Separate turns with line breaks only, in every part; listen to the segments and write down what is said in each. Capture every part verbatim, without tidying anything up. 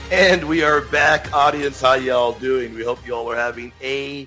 And we are back, audience. How y'all doing? We hope you all are having a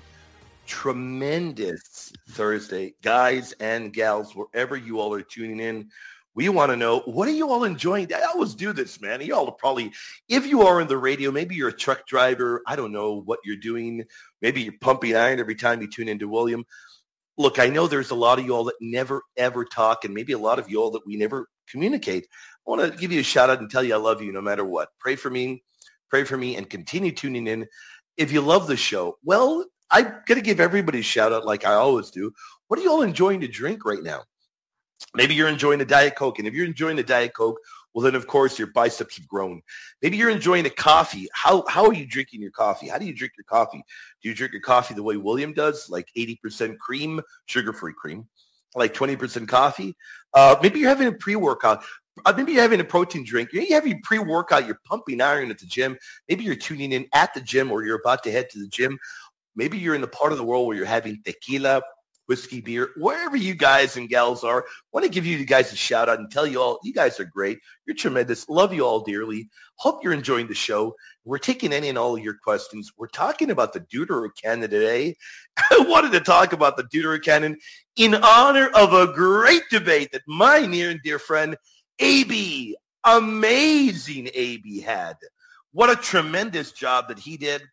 tremendous Thursday. Guys and gals, wherever you all are tuning in, we want to know, what are you all enjoying? I always do this, man. You all are probably, if you are in the radio, maybe you're a truck driver. I don't know what you're doing. Maybe you're pumping iron every time you tune into William. Look, I know there's a lot of you all that never, ever talk, and maybe a lot of you all that we never communicate. I want to give you a shout out and tell you I love you no matter what. Pray for me. Pray for me and continue tuning in. If you love the show, well, I'm going to give everybody a shout out like I always do. What are you all enjoying to drink right now? Maybe you're enjoying a Diet Coke. And if you're enjoying a Diet Coke, well, then, of course, your biceps have grown. Maybe you're enjoying a coffee. How how are you drinking your coffee? How do you drink your coffee? Do you drink your coffee the way William does, like eighty percent cream, sugar-free cream, like twenty percent coffee? Uh, maybe you're having a pre-workout. Uh, maybe you're having a protein drink. Maybe you're having pre-workout. You're pumping iron at the gym. Maybe you're tuning in at the gym or you're about to head to the gym. Maybe you're in the part of the world where you're having tequila, whiskey, beer, wherever you guys and gals are. I want to give you guys a shout out and tell you all, you guys are great. You're tremendous. Love you all dearly. Hope you're enjoying the show. We're taking any and all of your questions. We're talking about the Deuterocanon today. I wanted to talk about the Deuterocanon in honor of a great debate that my near and dear friend, A B, amazing A B had. What a tremendous job that he did.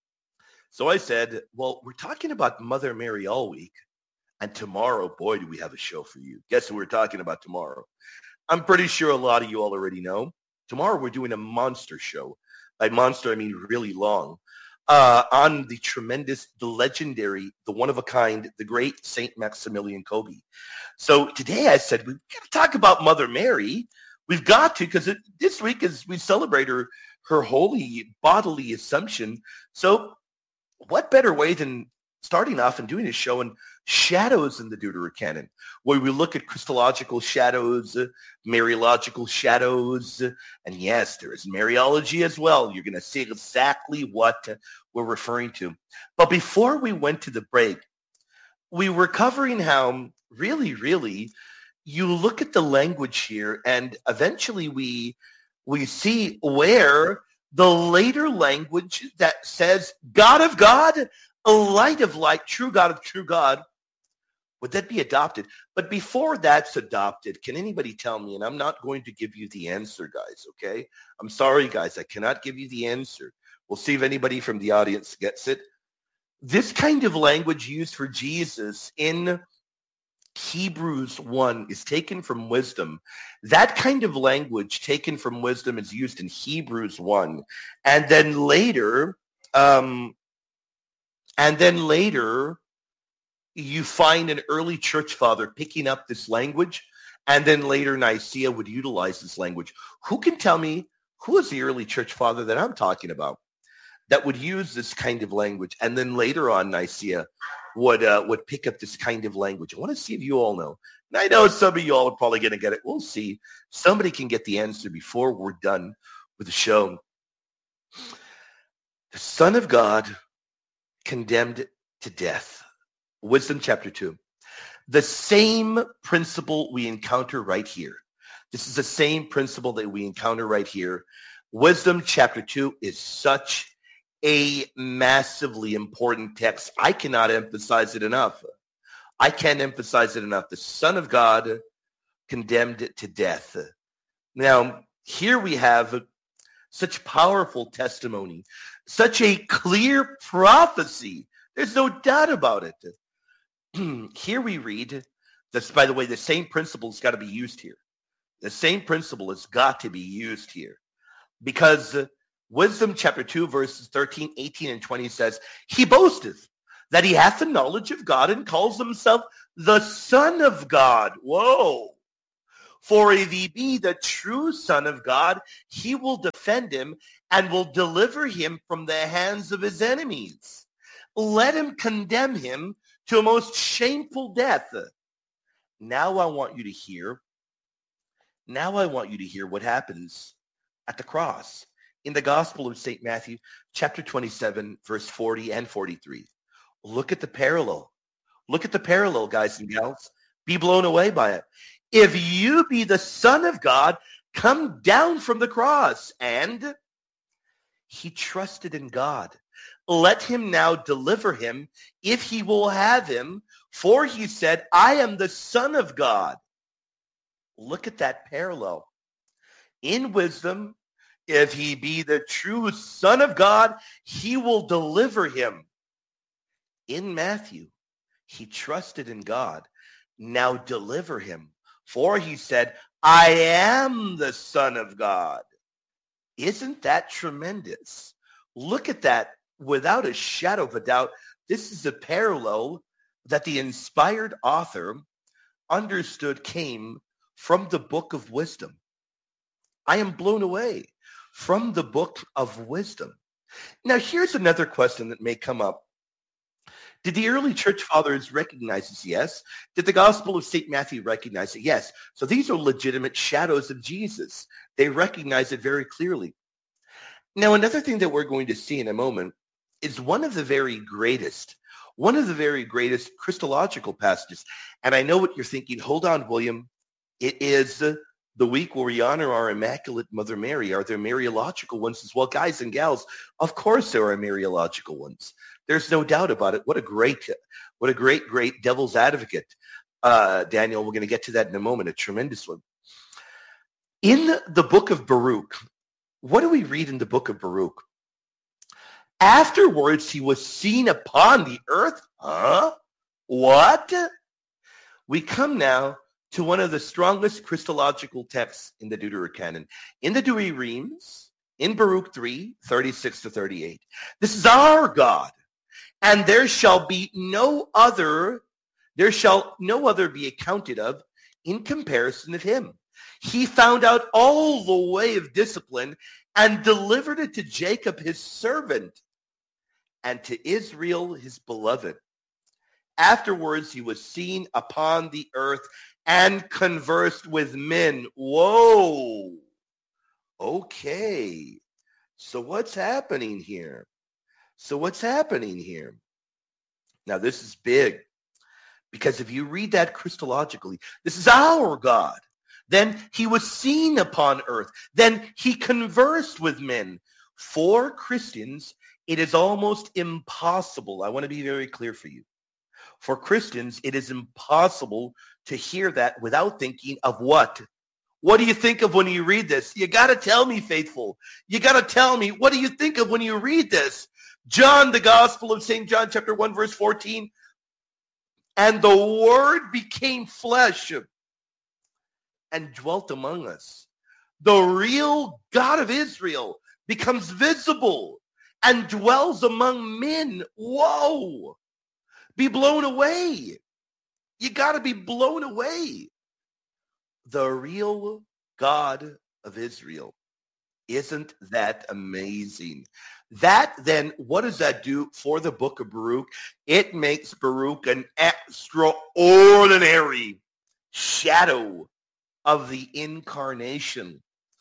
So I said, well, we're talking about Mother Mary all week. And tomorrow, boy, do we have a show for you. Guess who we're talking about tomorrow? I'm pretty sure a lot of you all already know. Tomorrow we're doing a monster show. By monster, I mean really long. Uh, on the tremendous, the legendary, the one-of-a-kind, the great Saint Maximilian Kolbe. So today I said, we've got to talk about Mother Mary. We've got to, because this week is we celebrate her, her holy bodily assumption. So what better way than starting off and doing a show on shadows in the Deuterocanon, where we look at Christological shadows, uh, Mariological shadows, uh, and yes, there is Mariology as well. You're going to see exactly what uh, we're referring to. But before we went to the break, we were covering how really, really, you look at the language here, and eventually we we see where the later language that says God of God, a light of light, true God of true God, would that be adopted? But before that's adopted, can anybody tell me, and I'm not going to give you the answer, guys, okay? I'm sorry, guys, I cannot give you the answer. We'll see if anybody from the audience gets it. This kind of language used for Jesus in Hebrews one is taken from wisdom. That kind of language taken from wisdom is used in Hebrews one. And then later, um, and then later, you find an early church father picking up this language, and then later Nicaea would utilize this language. Who can tell me who is the early church father that I'm talking about that would use this kind of language, and then later on Nicaea would uh, would pick up this kind of language? I want to see if you all know. And I know some of you all are probably going to get it. We'll see. Somebody can get the answer before we're done with the show. The Son of God condemned to death. Wisdom chapter two. The same principle we encounter right here. This is the same principle that we encounter right here. Wisdom chapter two is such a massively important text. I cannot emphasize it enough. I can't emphasize it enough. The Son of God condemned to death. Now, here we have such powerful testimony, such a clear prophecy. There's no doubt about it. Here we read, this, by the way, the same principle has got to be used here. The same principle has got to be used here. Because uh, Wisdom chapter two, verses thirteen, eighteen, and twenty says, he boasteth that he hath the knowledge of God and calls himself the Son of God. Whoa. For if he be the true Son of God, he will defend him and will deliver him from the hands of his enemies. Let him condemn him to a most shameful death. Now I want you to hear, now I want you to hear what happens at the cross in the Gospel of Saint Matthew, chapter twenty-seven, verse forty and forty-three. Look at the parallel. Look at the parallel, guys and gals. Be blown away by it. If you be the Son of God, come down from the cross. And he trusted in God. Let him now deliver him if he will have him, for he said, I am the Son of God. Look at that parallel. In wisdom, if he be the true Son of God, he will deliver him. In Matthew, he trusted in God. Now deliver him, for he said, I am the Son of God. Isn't that tremendous? Look at that. Without a shadow of a doubt, this is a parallel that the inspired author understood came from the book of wisdom. I am blown away from the book of wisdom. Now, here's another question that may come up. Did the early church fathers recognize this? Yes. Did the Gospel of Saint Matthew recognize it? Yes. So these are legitimate shadows of Jesus. They recognize it very clearly. Now, another thing that we're going to see in a moment is one of the very greatest, one of the very greatest Christological passages. And I know what you're thinking. Hold on, William. It is the week where we honor our Immaculate Mother Mary. Are there Mariological ones as well? Guys and gals, of course there are Mariological ones. There's no doubt about it. What a great, what a great, great devil's advocate. Uh, Daniel, we're going to get to that in a moment, a tremendous one. In the book of Baruch, what do we read in the book of Baruch? Afterwards, he was seen upon the earth. Huh? What? We come now to one of the strongest Christological texts in the Deuterocanon. In the Douay-Rheims, in Baruch three, thirty-six to thirty-eight. This is our God, and there shall be no other, there shall no other be accounted of in comparison of him. He found out all the way of discipline and delivered it to Jacob, his servant, and to Israel, his beloved. Afterwards, he was seen upon the earth and conversed with men. Whoa. Okay. So what's happening here? So what's happening here? Now, this is big, because if you read that Christologically, this is our God. Then he was seen upon earth. Then he conversed with men. For Christians, it is almost impossible. I want to be very clear for you. For Christians, it is impossible to hear that without thinking of what? What do you think of when you read this? You got to tell me, faithful. You got to tell me, what do you think of when you read this? John, the Gospel of Saint John, chapter one, verse fourteen. And the Word became flesh and dwelt among us. The real God of Israel becomes visible and dwells among men. Whoa! Be blown away. You got to be blown away. The real God of Israel. Isn't that amazing? That then, what does that do for the book of Baruch? It makes Baruch an extraordinary shadow of the incarnation.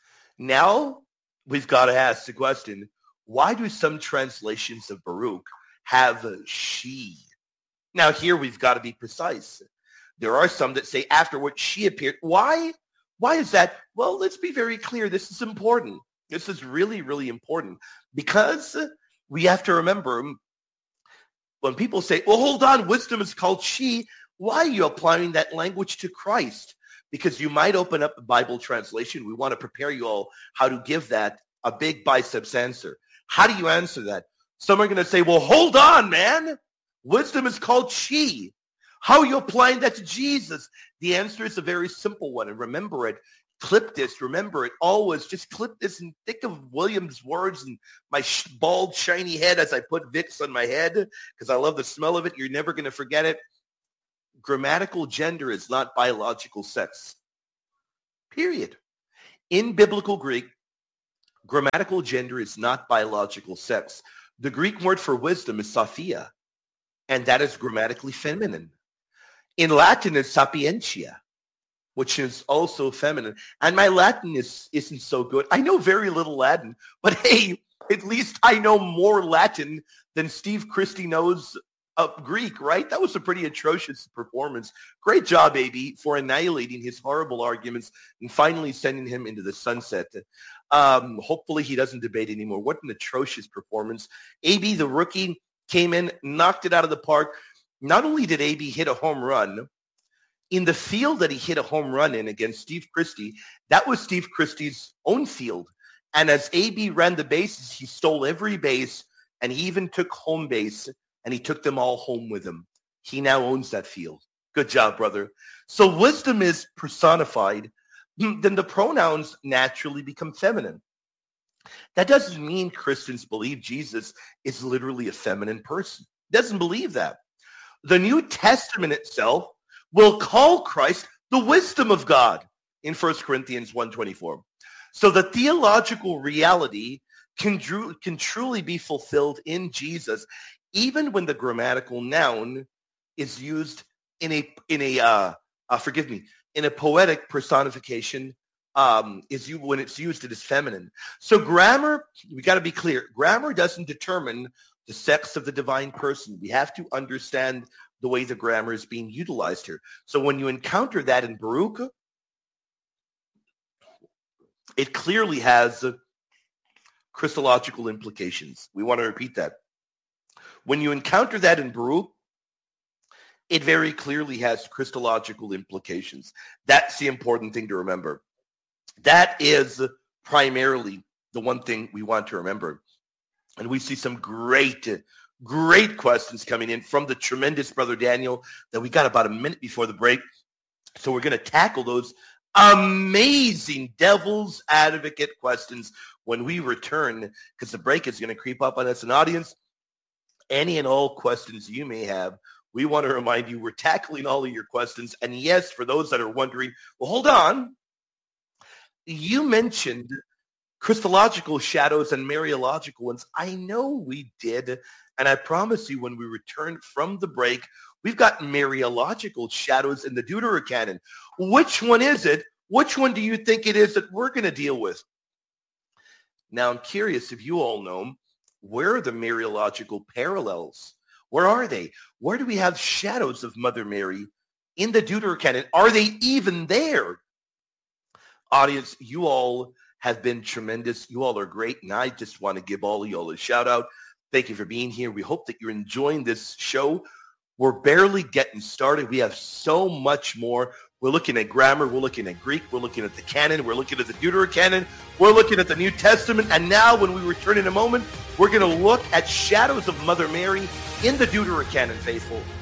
Now, we've got to ask the question, why do some translations of Baruch have she? Now, here we've got to be precise. There are some that say afterwards she appeared. Why? Why is that? Well, let's be very clear. This is important. This is really, really important, because we have to remember when people say, well, hold on, wisdom is called she. Why are you applying that language to Christ? Because you might open up a Bible translation. We want to prepare you all how to give that a big biceps answer. How do you answer that? Some are going to say, well, hold on, man. Wisdom is called she. How are you applying that to Jesus? The answer is a very simple one. And remember it. Clip this. Remember it always. Just clip this and think of William's words and my sh- bald, shiny head as I put Vicks on my head, because I love the smell of it. You're never going to forget it. Grammatical gender is not biological sex. Period. In biblical Greek, grammatical gender is not biological sex. The Greek word for wisdom is sophia, and that is grammatically feminine. In Latin, it's sapientia, which is also feminine. And my Latin is, isn't so good. I know very little Latin, but hey, at least I know more Latin than Steve Christie knows of Greek, right? That was a pretty atrocious performance. Great job, A B, for annihilating his horrible arguments and finally sending him into the sunset. Um, hopefully he doesn't debate anymore. What an atrocious performance. A B, the rookie, came in, knocked it out of the park. Not only did A B hit a home run, in the field that he hit a home run in against Steve Christie, that was Steve Christie's own field. And as A B ran the bases, he stole every base, and he even took home base, and he took them all home with him. He now owns that field. Good job, brother. So wisdom is personified. Then the pronouns naturally become feminine. That doesn't mean Christians believe Jesus is literally a feminine person. It doesn't believe that. The New Testament itself will call Christ the wisdom of God in First Corinthians one twenty-four. So the theological reality can, dru- can truly be fulfilled in Jesus, even when the grammatical noun is used in a, in a uh, uh, forgive me, in a poetic personification, um, is you when it's used, it is feminine. So grammar, we got to be clear, grammar doesn't determine the sex of the divine person. We have to understand the way the grammar is being utilized here. So when you encounter that in Baruch, it clearly has Christological implications. We want to repeat that. When you encounter that in Baruch, it very clearly has Christological implications. That's the important thing to remember. That is primarily the one thing we want to remember. And we see some great, great questions coming in from the tremendous Brother Daniel that we got about a minute before the break. So we're going to tackle those amazing devil's advocate questions when we return, because the break is going to creep up on us. An audience, any and all questions you may have, we want to remind you we're tackling all of your questions. And yes, for those that are wondering, well, hold on. You mentioned Christological shadows and Mariological ones. I know we did. And I promise you, when we return from the break, we've got Mariological shadows in the Deuterocanon. Which one is it? Which one do you think it is that we're going to deal with? Now, I'm curious if you all know, where are the Mariological parallels? Where are they? Where do we have shadows of Mother Mary in the Deuterocanon? Are they even there? Audience, you all have been tremendous. You all are great, and I just want to give all of you all a shout out. Thank you for being here. We hope that you're enjoying this show. We're barely getting started. We have so much more. We're looking at grammar. We're looking at Greek. We're looking at the canon. We're looking at the Deuterocanon. We're looking at the New Testament. And now, when we return in a moment, we're going to look at shadows of Mother Mary in the Deuterocanon, faithful.